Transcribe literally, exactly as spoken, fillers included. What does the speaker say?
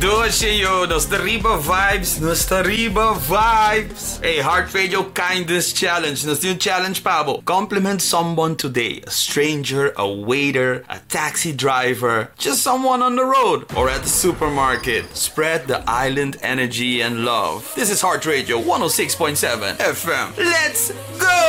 Doce Nostariba Vibes, Nostariba Vibes. Hey, Heart Radio Kindness Challenge. Nos new challenge pabo. Compliment someone today. A stranger, a waiter, a taxi driver, just someone on the road or at the supermarket. Spread the island energy and love. This is Heart Radio one oh six point seven F M. Let's go!